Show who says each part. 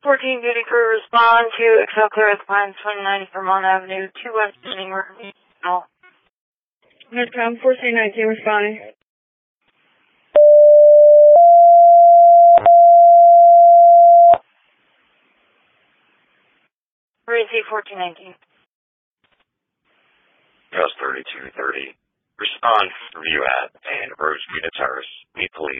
Speaker 1: 14 duty crew respond to Excel Clear at Pines 29 Vermont Avenue, 2 West Pending No.
Speaker 2: That's 1419 responding.
Speaker 1: Receive 1419.
Speaker 3: Gus 3230. Respond for view at and Rose Vita Terrace. Meet police.